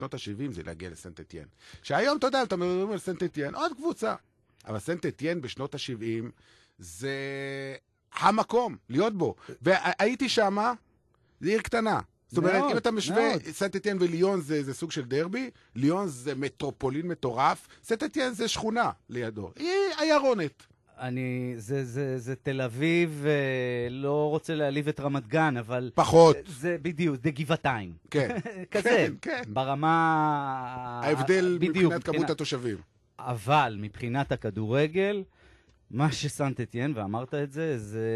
שנות ה-70 זה להגיע לסנט אתיין. שהיום, אתה יודע, אתה מדברים על סנט אתיין, עוד קבוצה. אבל סנט אתיין בשנות ה-70 זה המקום להיות בו. והייתי שמה, זה עיר קטנה. זאת אומרת, אם אתה משווה סנט אתיין וליון זה סוג של דרבי, ליון זה מטרופולין מטורף, סנט אתיין זה שכונה לידו. היא עיירונת. זה תל אביב, לא רוצה להעליב את רמת גן, אבל... פחות. זה בדיוק, זה גבעתיים. כן. כזה, כן. ברמה... ההבדל מבחינת כמות התושבים. אבל מבחינת הכדורגל, מה שסנט אתיין, ואמרת את זה,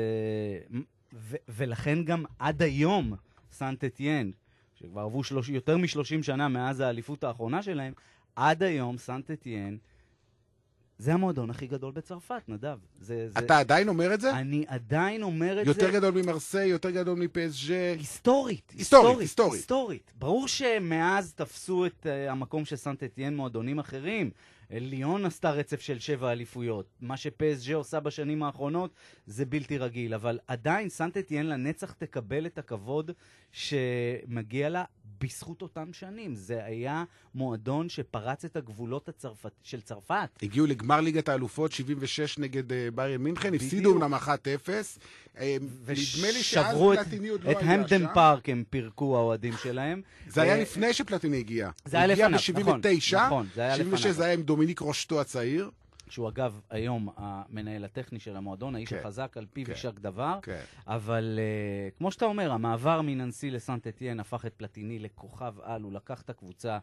ולכן גם עד היום סנט אתיין, שכבר עברו יותר מ-30 שנה מאז האליפות האחרונה שלהם, עד היום סנט אתיין, זה המועדון הכי גדול בצרפת, נדב. אתה עדיין אומר את זה? אני עדיין אומר את זה. יותר גדול ממרסיי, יותר גדול מפסג'. היסטורית. ברור שמאז תפסו את המקום של סנט אתיין מועדונים אחרים. ליון עשתה רצף של 7 אליפויות. מה שפסג' עושה בשנים האחרונות זה בלתי רגיל. אבל עדיין סנט אתיין לנצח תקבל את הכבוד שמגיע לה בזכות אותם שנים. זה היה מועדון שפרץ את הגבולות של צרפת. הגיעו לגמר ליגת האלופות, 76 נגד ביירן מינכן, הפסידו אמנם 1-0. נדמה לי שאז פלטיני עוד לא היה שם. את המפדן פארק הם פירקו האוהדים שלהם. זה היה לפני שפלטיני הגיע. זה היה לפניו, נכון. זה היה לפניו. 76 זה היה עם דומיניק רושטו הצעיר. שהוא אגב היום המנהל הטכני של המועדון, האיש החזק על פיו יישק דבר, אבל כמו שאתה אומר, המעבר מננסי לסנט אתיין הפך את פלטיני לכוכב על, הוא לקח את הקבוצה,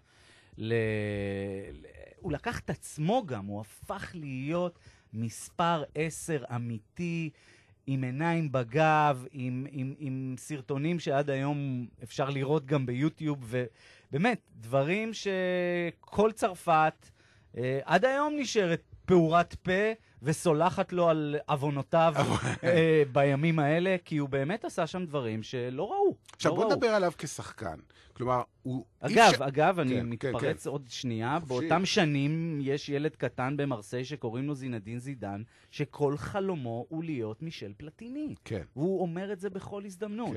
הוא לקח את עצמו גם, הוא הפך להיות מספר 10 אמיתי, עם עיניים בגב, עם סרטונים שעד היום אפשר לראות גם ביוטיוב, ובאמת, דברים שכל צרפת עד היום נשארת פעורת פה וסולחת לו על אבונותיו בימים האלה, כי הוא באמת עשה שם דברים שלא ראו. עכשיו בוא נדבר עליו כשחקן. כלומר, הוא... אגב, אני מתפרץ עוד שנייה. באותם שנים יש ילד קטן במרסיי שקוראים לו זינדין זידן, שכל חלומו הוא להיות מישל פלטיני. והוא אומר את זה בכל הזדמנות.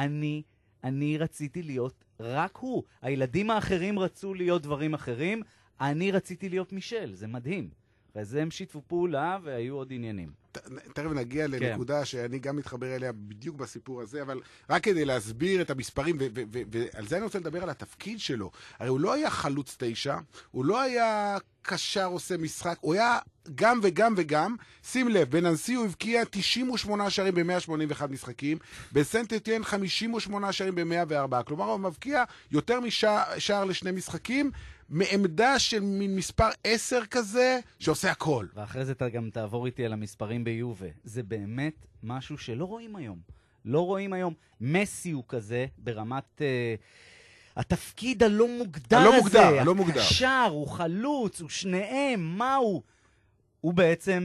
אני רציתי להיות רק הוא. הילדים האחרים רצו להיות דברים אחרים, אני רציתי להיות מישל, זה מדהים. וזה הם שיתפו פעולה והיו עוד עניינים. תכף נגיע לנקודה שאני גם מתחבר אליה בדיוק בסיפור הזה, אבל רק כדי להסביר את המספרים, ועל זה אני רוצה לדבר על התפקיד שלו. הרי הוא לא היה חלוץ 9, הוא לא היה קשר עושה משחק, הוא היה גם וגם וגם. שים לב, בננסי הוא הבקיע 98 שערים ב-181 משחקים, בסנט אתיין 58 שערים ב-104, כלומר הוא מבקיע יותר משער לשני משחקים, מעמדה של מין מספר 10 כזה, שעושה הכל. ואחרי זה אתה גם תעבור איתי על המספרים ביובה. זה באמת משהו שלא רואים היום. לא רואים היום. מסי הוא כזה ברמת... התפקיד הלא מוגדר הזה. הלא מוגדר. הקשר, הוא חלוץ, הוא שניהם, מה הוא? הוא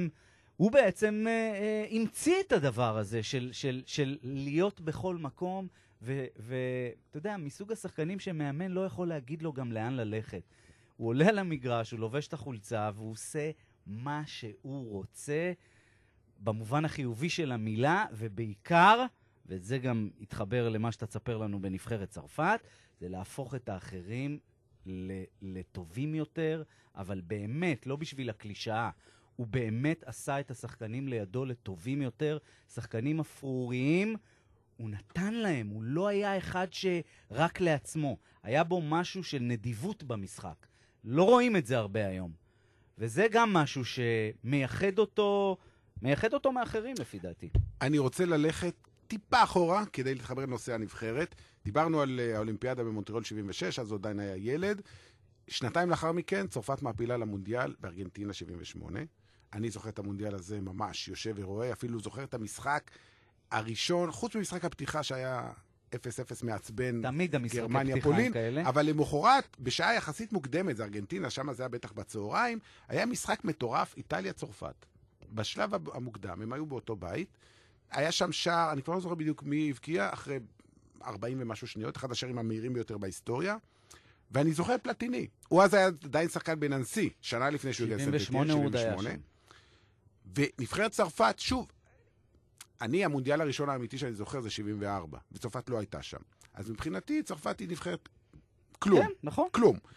בעצם המציא את הדבר הזה של להיות בכל מקום, ואתה יודע, מסוג השחקנים שמאמן לא יכול להגיד לו גם לאן ללכת. הוא עולה על המגרש, הוא לובש את החולצה, והוא עושה מה שהוא רוצה, במובן החיובי של המילה, ובעיקר, וזה גם יתחבר למה שאתה תספר לנו בנבחרת צרפת, זה להפוך את האחרים לטובים יותר, אבל באמת, לא בשביל הקלישאה, הוא באמת עשה את השחקנים לידו לטובים יותר, שחקנים אפרוריים, הוא נתן להם, הוא לא היה אחד שרק לעצמו. היה בו משהו של נדיבות במשחק. לא רואים את זה הרבה היום. וזה גם משהו שמייחד אותו מאחרים לפי דעתי. אני רוצה ללכת טיפה אחורה כדי להתחבר לנושא הנבחרת. דיברנו על האולימפיאדה במונטריאול 76, אז עדיין היה ילד. שנתיים לאחר מכן, צרפת מעפילה למונדיאל בארגנטינה 78. אני זוכר את המונדיאל הזה ממש, יושב ורואה, אפילו זוכר את המשחק הראשון, חוץ ממשחק הפתיחה שהיה 0-0 מעצבן גרמניה פולין, אבל למחרת, בשעה יחסית מוקדמת, זה ארגנטינה, שם זה היה בטח בצהריים, היה משחק מטורף, איטליה-צרפת. בשלב המוקדם, הם היו באותו בית, היה שם שער, אני כבר לא זוכר בדיוק מי הבקיע, אחרי 40 ומשהו שניות, אחד השערים המהירים ביותר בהיסטוריה, ואני זוכר פלטיני. הוא אז היה עדיין שחקן בננסי, שנה לפני שהוא הגיע לסנט אתיין, 78. ונבחרת צרפת, שוב, המונדיאל הראשון האמיתי שאני זוכר זה 74, וצרפת לא הייתה שם. אז מבחינתי, צרפת היא נבחרת כלום. כן, נכון. כלום.